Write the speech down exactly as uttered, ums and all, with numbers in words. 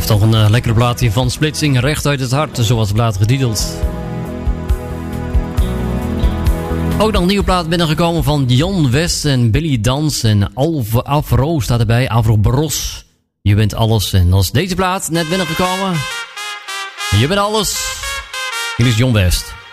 Heeft toch een uh, lekkere plaat hier van Splitsing, recht uit het hart, zoals de plaat getiteld. Ook nog een nieuwe plaat binnengekomen van Jon West en Billy Dans en Alve Afro staat erbij. Avro Bros. Je bent alles. En als deze plaat net binnengekomen. Je bent alles. Hier is Jon West.